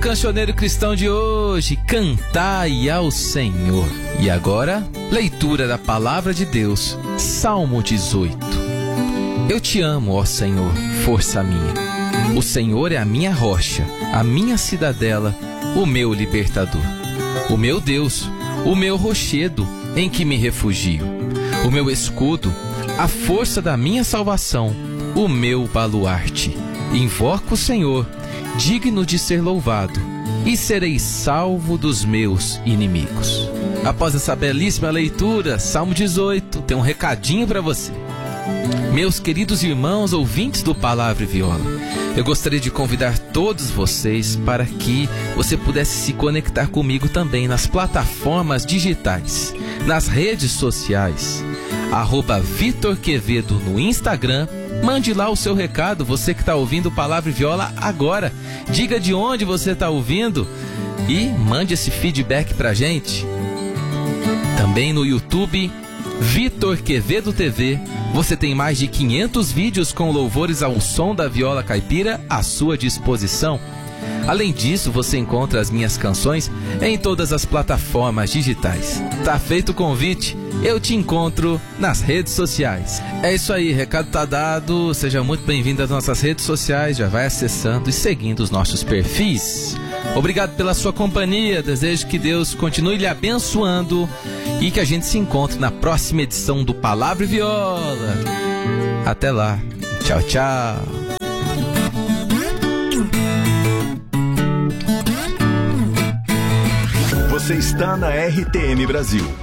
cancioneiro cristão de hoje, cantai ao Senhor. E agora, leitura da Palavra de Deus, Salmo 18. Eu te amo, ó Senhor, força minha. O Senhor é a minha rocha, a minha cidadela, o meu libertador. O meu Deus, o meu rochedo, em que me refugio. O meu escudo, a força da minha salvação, o meu baluarte. Invoco o Senhor, digno de ser louvado, e serei salvo dos meus inimigos. Após essa belíssima leitura, Salmo 18, tem um recadinho para você. Meus queridos irmãos ouvintes do Palavra e Viola, eu gostaria de convidar todos vocês para que você pudesse se conectar comigo também nas plataformas digitais, nas redes sociais, @Vitor Quevedo no Instagram. Mande lá o seu recado, você que está ouvindo o Palavra e Viola agora. Diga de onde você está ouvindo e mande esse feedback pra gente. Também no YouTube, Vitor Quevedo TV, você tem mais de 500 vídeos com louvores ao som da viola caipira à sua disposição. Além disso, você encontra as minhas canções em todas as plataformas digitais. Tá feito o convite, eu te encontro nas redes sociais. É isso aí, recado tá dado, seja muito bem-vindo às nossas redes sociais, já vai acessando e seguindo os nossos perfis. Obrigado pela sua companhia, desejo que Deus continue lhe abençoando e que a gente se encontre na próxima edição do Palavra e Viola. Até lá, tchau, tchau. Você está na RTM Brasil.